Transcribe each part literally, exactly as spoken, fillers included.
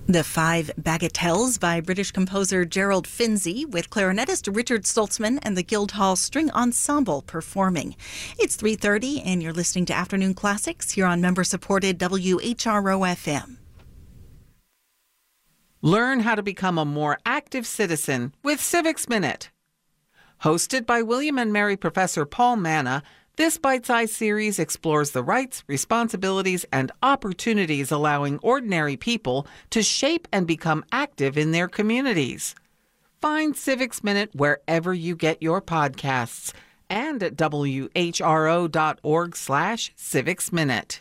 The Five Bagatelles by British composer Gerald Finzi, with clarinetist Richard Stoltzman and the Guildhall String Ensemble performing. It's three thirty and you're listening to Afternoon Classics here on member-supported W H R O F M. Learn how to become a more active citizen with Civics Minute. Hosted by William and Mary Professor Paul Manna, this bite-sized series explores the rights, responsibilities, and opportunities allowing ordinary people to shape and become active in their communities. Find Civics Minute wherever you get your podcasts and at W H R O dot org slash Civics Minute.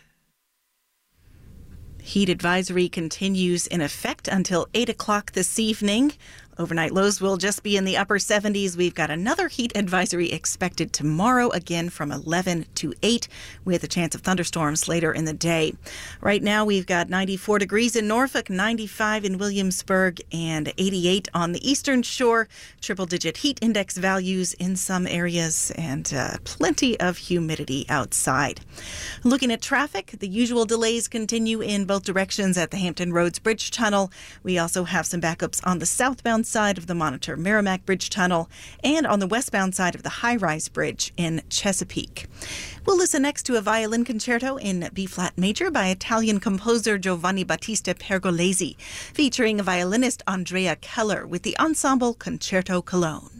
Heat advisory continues in effect until eight o'clock this evening. Overnight lows will just be in the upper seventies. We've got another heat advisory expected tomorrow, again from eleven to eight, with a chance of thunderstorms later in the day. Right now, we've got ninety-four degrees in Norfolk, ninety-five in Williamsburg, and eighty-eight on the eastern shore. Triple-digit heat index values in some areas, and uh, plenty of humidity outside. Looking at traffic, the usual delays continue in both directions at the Hampton Roads Bridge Tunnel. We also have some backups on the southbound side of the Monitor Merrimack Bridge Tunnel and on the westbound side of the High Rise Bridge in Chesapeake. We'll listen next to a violin concerto in B-flat major by Italian composer Giovanni Battista Pergolesi, featuring violinist Andrea Keller with the Ensemble Concerto Cologne.